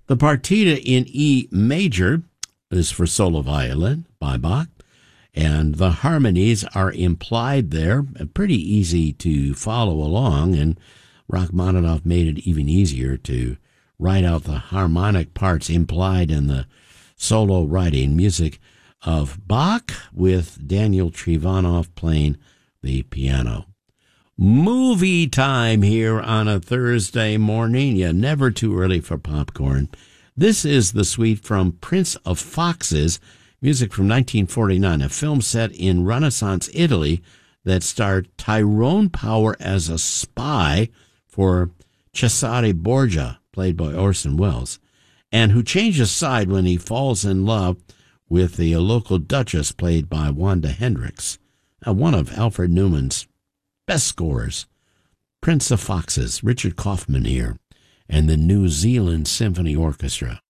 The partita in E major is for solo violin by Bach, and the harmonies are implied there, pretty easy to follow along, and Rachmaninoff made it even easier to write out the harmonic parts implied in the solo writing music of Bach, with Daniel Trivanov playing the piano. Movie time here on a Thursday morning. Yeah, never too early for popcorn. This is the suite from Prince of Foxes, music from 1949, a film set in Renaissance Italy that starred Tyrone Power as a spy for Cesare Borgia, played by Orson Welles, and who changes side when he falls in love with the local duchess, played by Wanda Hendricks, one of Alfred Newman's best scores. Prince of Foxes, Richard Kaufman here, and the New Zealand Symphony Orchestra.